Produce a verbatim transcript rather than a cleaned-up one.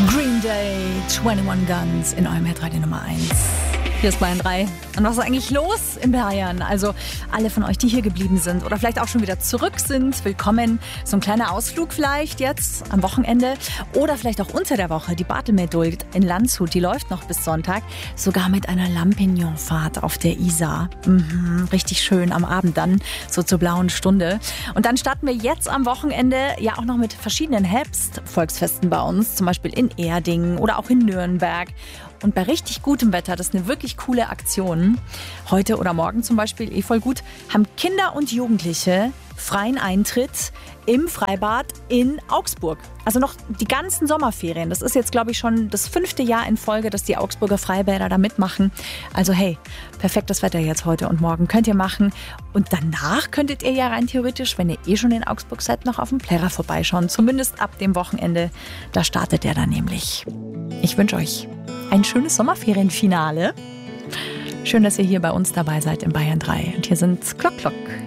Green Day, einundzwanzig Guns in eurem Hitradio Nummer eins. Hier ist Bayern drei. Und was ist eigentlich los in Bayern? Also alle von euch, die hier geblieben sind oder vielleicht auch schon wieder zurück sind, willkommen. So ein kleiner Ausflug vielleicht jetzt am Wochenende oder vielleicht auch unter der Woche. Die Bartelmeer-Duld in Landshut, die läuft noch bis Sonntag. Sogar mit einer Lampignonfahrt auf der Isar. Mhm, richtig schön am Abend dann, so zur blauen Stunde. Und dann starten wir jetzt am Wochenende ja auch noch mit verschiedenen Herbstvolksfesten bei uns. Zum Beispiel in Erding oder auch in Nürnberg. Und bei richtig gutem Wetter, das ist eine wirklich coole Aktion. Heute oder morgen zum Beispiel, eh voll gut, haben Kinder und Jugendliche freien Eintritt im Freibad in Augsburg. Also noch die ganzen Sommerferien. Das ist jetzt, glaube ich, schon das fünfte Jahr in Folge, dass die Augsburger Freibäder da mitmachen. Also hey, perfektes Wetter jetzt heute und morgen könnt ihr machen. Und danach könntet ihr ja rein theoretisch, wenn ihr eh schon in Augsburg seid, noch auf dem Plärrer vorbeischauen. Zumindest ab dem Wochenende. Da startet der dann nämlich. Ich wünsche euch ein schönes Sommerferienfinale. Schön, dass ihr hier bei uns dabei seid in Bayern drei. Und hier sind Glock Glock.